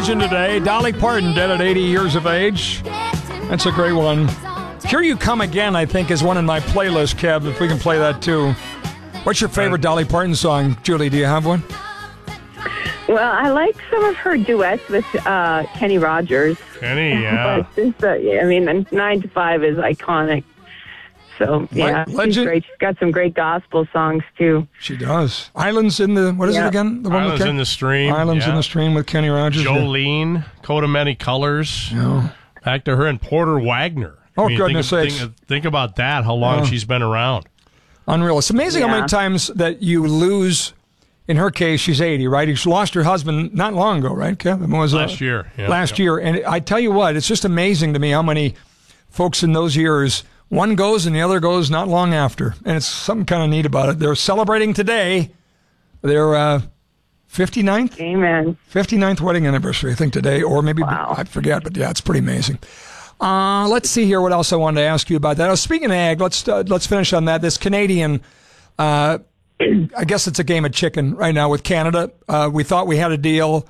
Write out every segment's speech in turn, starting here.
legend today. Dolly Parton, dead at 80 years of age. That's a great one. Here You Come Again, I think, is one in my playlist, Kev, if we can play that too. What's your favorite Dolly Parton song? Julie, do you have one? Well, I like some of her duets with Kenny Rogers. Kenny, yeah. But I mean, 9 to 5 is iconic. So, yeah, she's great. She's got some great gospel songs, too. She does. Islands in the, what is it again? The one Islands in the Stream. Islands in the Stream with Kenny Rogers. Jolene, Coat of Many Colors. Yeah. Back to her and Porter Wagner. Oh, goodness sakes. Think about that, how long she's been around. Unreal. It's amazing how many times that you lose. In her case, she's 80, right? She lost her husband not long ago, right, Kev? It was last year. Yeah, last year. And I tell you what, it's just amazing to me how many folks in those years, one goes and the other goes not long after. And it's something kind of neat about it. They're celebrating today their 59th? Amen. 59th wedding anniversary, I think, today. Or maybe, I forget, but yeah, it's pretty amazing. Let's see here what else I wanted to ask you about that. Oh, speaking of ag, let's finish on that. This Canadian, I guess it's a game of chicken right now with Canada. We thought we had a deal.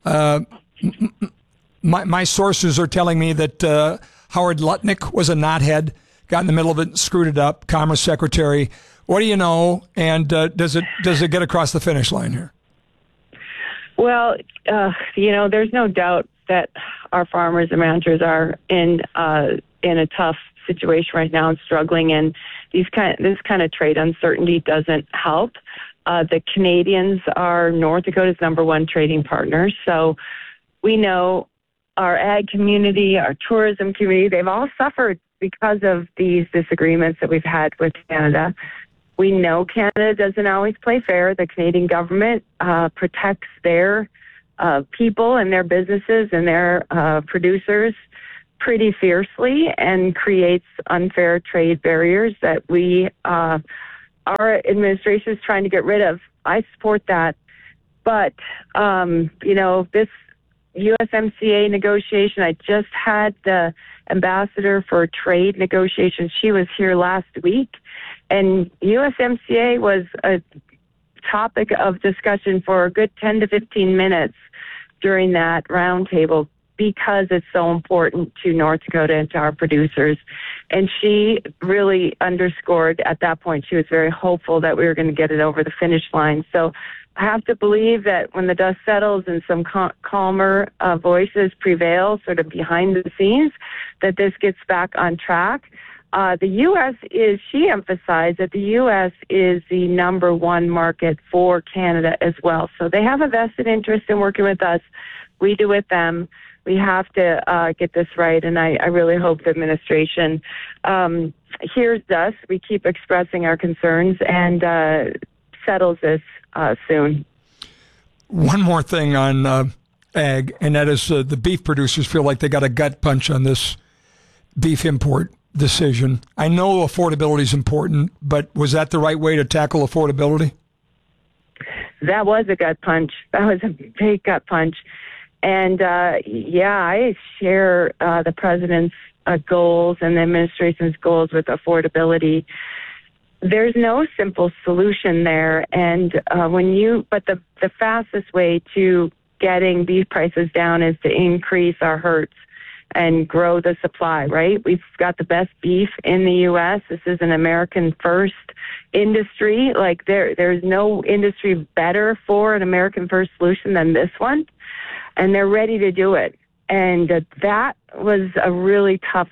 My sources are telling me that Howard Lutnick was a knothead, got in the middle of it, screwed it up. Commerce Secretary. What do you know? And does it get across the finish line here? Well, there's no doubt that our farmers and ranchers are in a tough situation right now and struggling, and this kind of trade uncertainty doesn't help. The Canadians are North Dakota's number one trading partner, so we know our ag community, our tourism community, they've all suffered because of these disagreements that we've had with Canada. We know Canada doesn't always play fair. The Canadian government protects their people and their businesses and their producers pretty fiercely and creates unfair trade barriers that our administration is trying to get rid of. I support that. But, this USMCA negotiation, I just had the ambassador for trade negotiations. She was here last week, and USMCA was a topic of discussion for a good 10 to 15 minutes during that roundtable because it's so important to North Dakota and to our producers. And she really underscored at that point, she was very hopeful that we were going to get it over the finish line. So I have to believe that when the dust settles and some calmer voices prevail sort of behind the scenes, that this gets back on track. The U.S. she emphasized that the U.S. is the number one market for Canada as well. So they have a vested interest in working with us. We do with them. We have to get this right, and I really hope the administration hears us. We keep expressing our concerns and settles this soon. One more thing on ag, and that is the beef producers feel like they got a gut punch on this beef import decision. I know affordability is important, but was that the right way to tackle affordability? That was a gut punch. That was a big gut punch. And, I share the president's goals and the administration's goals with affordability. There's no simple solution there. And but the fastest way to getting beef prices down is to increase our herds and grow the supply, right? We've got the best beef in the U.S. This is an American first industry. Like there's no industry better for an American first solution than this one. And they're ready to do it. And that was really tough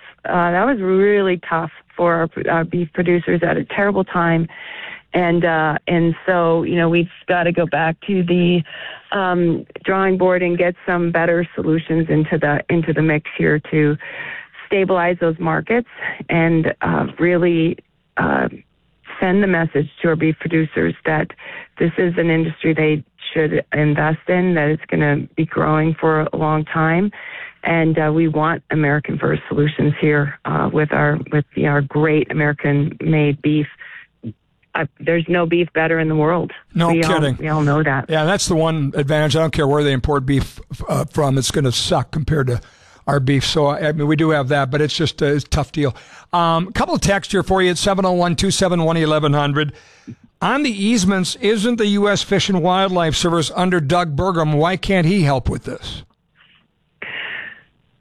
for our beef producers at a terrible time. And so, we've got to go back to the drawing board and get some better solutions into the mix here to stabilize those markets and really send the message to our beef producers that this is an industry they should invest in, that it's going to be growing for a long time. And we want American first solutions here with our great American-made beef. There's no beef better in the world. No kidding. We all know that. Yeah, that's the one advantage. I don't care where they import beef from. It's going to suck compared to our beef. So, I mean, we do have that, but it's just it's a tough deal. A couple of texts here for you at 701-271-1100. On the easements, isn't the U.S. Fish and Wildlife Service under Doug Burgum? Why can't he help with this?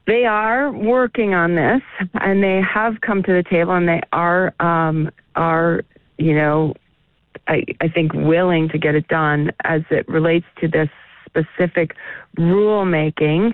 They are working on this, and they have come to the table, and they are I think willing to get it done as it relates to this specific rulemaking.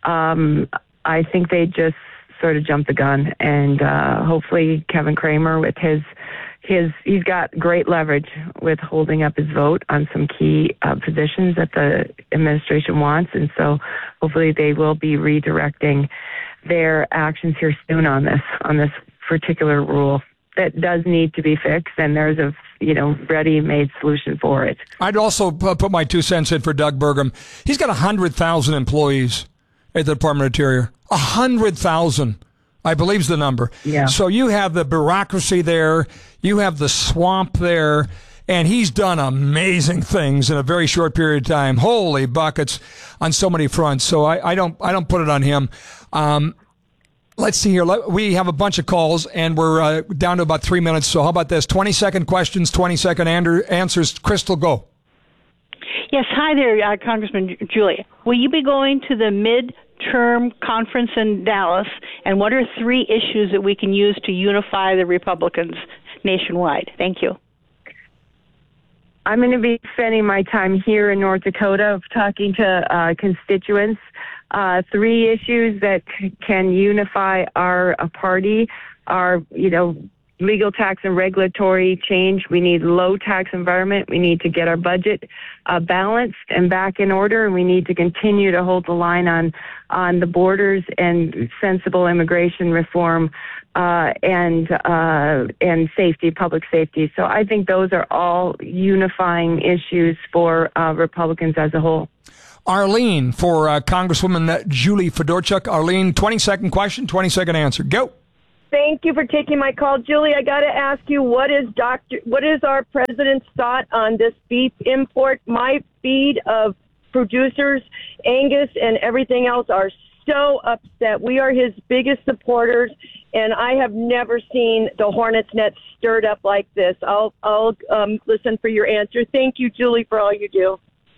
I think they just sort of jumped the gun, and hopefully Kevin Cramer with he's got great leverage with holding up his vote on some key positions that the administration wants, and so hopefully they will be redirecting their actions here soon on this particular rule that does need to be fixed, and there's a ready-made solution for it. I'd also put my 2 cents in for Doug Burgum. He's got 100,000 employees at the Department of Interior. 100,000, I believe, is the number. Yeah. So you have the bureaucracy there, you have the swamp there, and he's done amazing things in a very short period of time. Holy buckets on so many fronts. So I don't put it on him. Let's see here. We have a bunch of calls, and we're down to about 3 minutes. So how about this? 20-second questions, 20-second answers. Crystal, go. Yes. Hi there, Congressman Julie. Will you be going to the midterm conference in Dallas, and what are 3 issues that we can use to unify the Republicans nationwide? Thank you. I'm going to be spending my time here in North Dakota talking to constituents. 3 issues that can unify our party are, legal tax and regulatory change. We need low tax environment. We need to get our budget balanced and back in order. And we need to continue to hold the line on the borders and sensible immigration reform and safety, public safety. So I think those are all unifying issues for Republicans as a whole. Arlene, for Congresswoman Julie Fedorchuk. Arlene, 20-second question, 20-second answer. Go. Thank you for taking my call, Julie. I got to ask you, what is our president's thought on this beef import? My feed of producers, Angus and everything else, are so upset. We are his biggest supporters, and I have never seen the hornet's nest stirred up like this. I'll listen for your answer. Thank you, Julie, for all you do.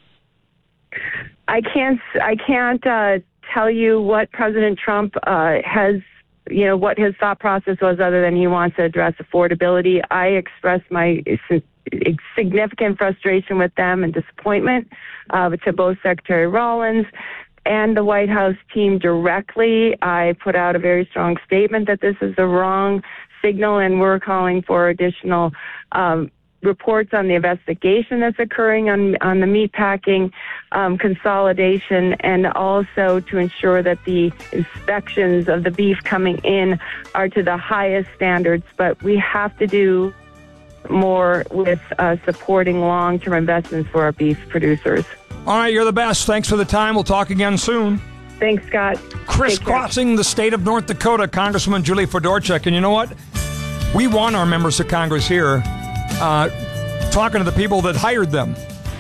I can't tell you what President Trump has, what his thought process was, other than he wants to address affordability. I expressed my significant frustration with them and disappointment to both Secretary Rollins and the White House team directly. I put out a very strong statement that this is the wrong signal, and we're calling for additional reports on the investigation that's occurring on the meatpacking consolidation, and also to ensure that the inspections of the beef coming in are to the highest standards. But we have to do more with supporting long-term investments for our beef producers. All right, you're the best. Thanks for the time. We'll talk again soon. Thanks, Scott. Crisscrossing the state of North Dakota, Congresswoman Julie Fedorchuk. And you know what? We want our members of Congress here talking to the people that hired them.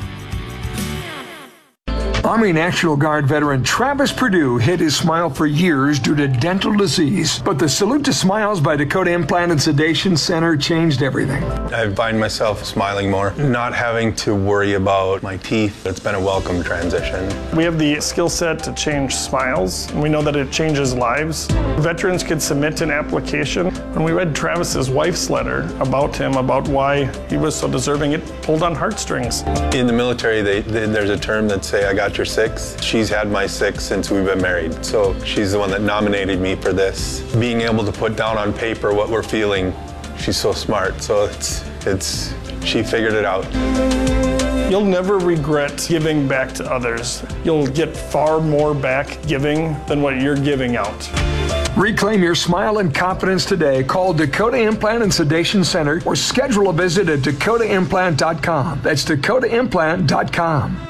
Army National Guard veteran Travis Perdue hid his smile for years due to dental disease. But the Salute to Smiles by Dakota Implant and Sedation Center changed everything. I find myself smiling more, not having to worry about my teeth. It's been a welcome transition. We have the skill set to change smiles, and we know that it changes lives. Veterans could submit an application. When we read Travis's wife's letter about him, about why he was so deserving, it pulled on heartstrings. In the military, there's a term that say, I got your 6. She's had my 6 since we've been married. So she's the one that nominated me for this. Being able to put down on paper what we're feeling, she's so smart. So she figured it out. You'll never regret giving back to others. You'll get far more back giving than what you're giving out. Reclaim your smile and confidence today. Call Dakota Implant and Sedation Center or schedule a visit at dakotaimplant.com. That's dakotaimplant.com.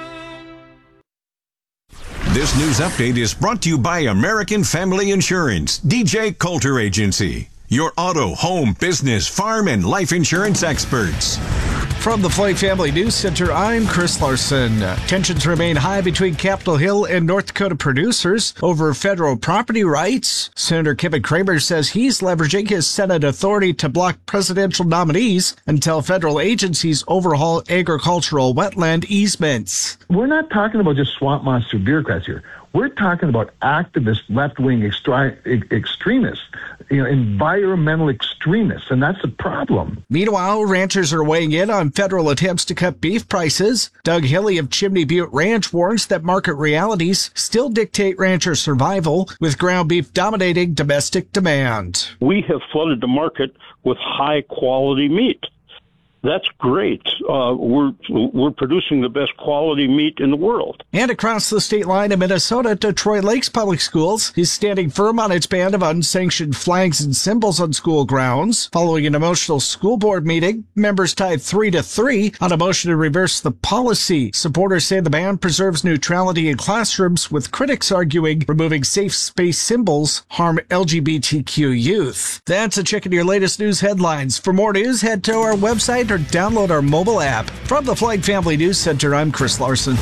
This news update is brought to you by American Family Insurance, DJ Coulter Agency, your auto, home, business, farm, and life insurance experts. From the Flag Family News Center, I'm Chris Larson. Tensions remain high between Capitol Hill and North Dakota producers over federal property rights. Senator Kevin Cramer says he's leveraging his Senate authority to block presidential nominees until federal agencies overhaul agricultural wetland easements. We're not talking about just swamp monster bureaucrats here. We're talking about activist left-wing extremists, environmental extremists, and that's a problem. Meanwhile, ranchers are weighing in on federal attempts to cut beef prices. Doug Hilley of Chimney Butte Ranch warns that market realities still dictate rancher survival, with ground beef dominating domestic demand. We have flooded the market with high-quality meat. That's great. We're producing the best quality meat in the world. And across the state line in Minnesota, Detroit Lakes Public Schools is standing firm on its ban of unsanctioned flags and symbols on school grounds. Following an emotional school board meeting, members tied 3-3 on a motion to reverse the policy. Supporters say the ban preserves neutrality in classrooms, with critics arguing removing safe space symbols harm LGBTQ youth. That's a check in your latest news headlines. For more news, head to our website or download our mobile app. From the Flag Family News Center, I'm Chris Larson.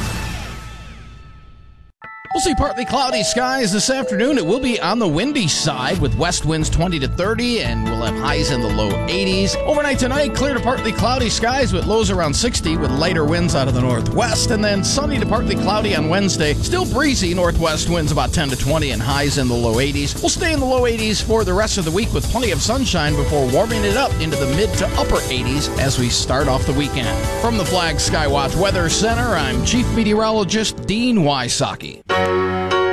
We'll see partly cloudy skies this afternoon. It will be on the windy side with west winds 20 to 30, and we'll have highs in the low 80s. Overnight tonight, clear to partly cloudy skies with lows around 60 with lighter winds out of the northwest, and then sunny to partly cloudy on Wednesday. Still breezy, northwest winds about 10 to 20 and highs in the low 80s. We'll stay in the low 80s for the rest of the week with plenty of sunshine before warming it up into the mid to upper 80s as we start off the weekend. From the Flag Skywatch Weather Center, I'm Chief Meteorologist Dean Wysocki.